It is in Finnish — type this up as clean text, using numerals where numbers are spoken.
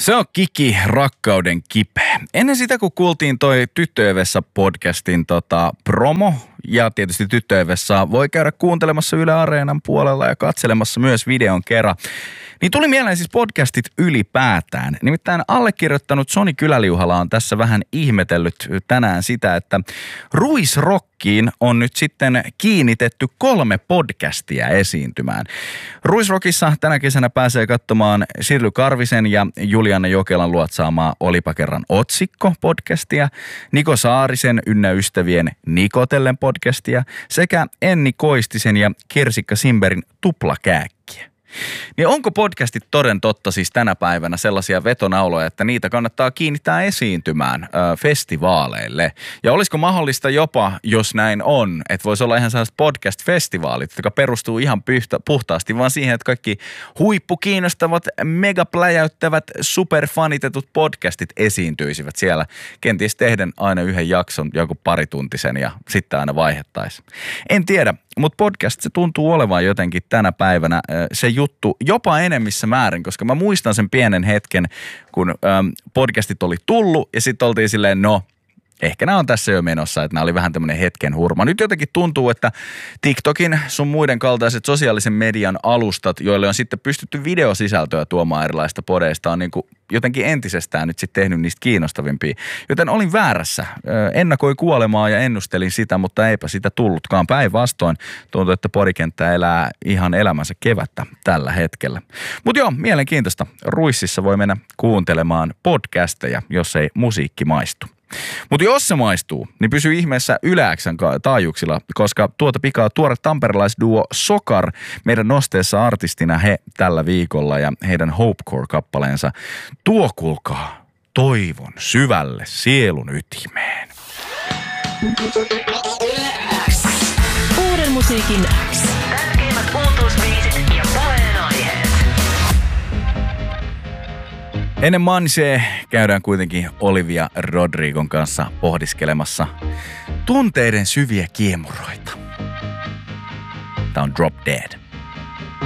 Se on Kiki, rakkauden kipeä. Ennen sitä, kun kuultiin toi Tyttöjen vessa podcastin promo, ja tietysti Tyttöjen vessaa voi käydä kuuntelemassa Yle Areenan puolella ja katselemassa myös videon kerran, niin tuli mieleen siis podcastit ylipäätään. Nimittäin allekirjoittanut Soni Kyläliuhala on tässä vähän ihmetellyt tänään sitä, että Ruisrockiin on nyt sitten kiinnitetty 3 podcastia esiintymään. Ruisrockissa tänä kesänä pääsee katsomaan Sirly Karvisen ja Juliana Jokelan luotsaamaa Olipa kerran otsikko podcastia, Niko Saarisen ynnä ystävien Nikotellen podcastia sekä Enni Koistisen ja Kersikka Simberin Tuplakääkkiä. Niin onko podcastit toden totta siis tänä päivänä sellaisia vetonauloja, että niitä kannattaa kiinnittää esiintymään festivaaleille? Ja olisiko mahdollista jopa, jos näin on, että voisi olla ihan sellaiset podcast-festivaalit, jotka perustuu ihan puhtaasti vaan siihen, että kaikki huippukiinnostavat, megapläjäyttävät, superfanitetut podcastit esiintyisivät siellä. Kenties tehden aina yhden jakson, joku parituntisen ja sitten aina vaihettaisiin. En tiedä. Mutta podcast se tuntuu olevan jotenkin tänä päivänä se juttu jopa enemmissä määrin, koska mä muistan sen pienen hetken, kun podcastit oli tullut ja sitten oltiin silleen, no ehkä nämä on tässä jo menossa, että nämä oli vähän tämmöinen hetken hurma. Nyt jotenkin tuntuu, että TikTokin sun muiden kaltaiset sosiaalisen median alustat, joille on sitten pystytty videosisältöä tuomaan erilaista podeista, on niin kuin jotenkin entisestään nyt sitten tehnyt niistä kiinnostavimpia. Joten olin väärässä. Ennakoin kuolemaa ja ennustelin sitä, mutta eipä sitä tullutkaan. Päinvastoin tuntuu, että podikenttä elää ihan elämänsä kevättä tällä hetkellä. Mutta joo, mielenkiintoista. Ruississa voi mennä kuuntelemaan podcasteja, jos ei musiikki maistu. Mutta jos se maistuu, niin pysy ihmeessä Yle X:n taajuuksilla, koska tuota pikaa tuore tamperelaisduo Sokar meidän nosteessa artistina he tällä viikolla ja heidän Hopecore-kappaleensa tuo kuulkaa toivon syvälle sielun ytimeen. Uuden musiikin X. Tärkeimmät uutuusbiisit ja puheenaiheet. Ennen Mansee käydään kuitenkin Olivia Rodrigon kanssa pohdiskelemassa tunteiden syviä kiemuroita. Tämä on Drop Dead.